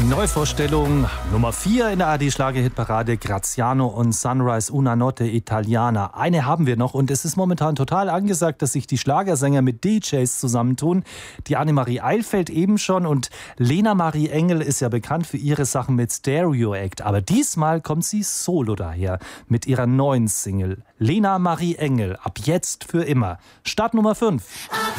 Neuvorstellung Nummer 4 in der ARD-Schlager-Hitparade, Graziano und Sunrise Una Notte Italiana. Eine haben wir noch und es ist momentan total angesagt, dass sich die Schlagersänger mit DJs zusammentun. Die Annemarie Eilfeld eben schon und Lena Marie Engel ist ja bekannt für ihre Sachen mit Stereo Act. Aber diesmal kommt sie solo daher mit ihrer neuen Single. Lena Marie Engel, ab jetzt für immer. Start Nummer 5.